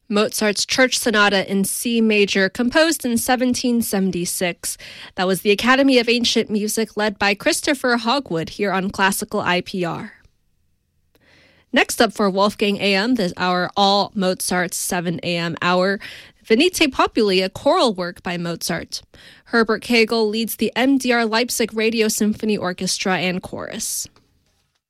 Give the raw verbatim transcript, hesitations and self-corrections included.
Mozart's Church Sonata in C major, composed in seventeen seventy-six. That was the Academy of Ancient Music, led by Christopher Hogwood, here on Classical I P R. Next up for Wolfgang A M, this our all Mozart's seven a.m. hour, Venite Populi, a choral work by Mozart. Herbert Kegel leads the M D R Leipzig Radio Symphony Orchestra and Chorus.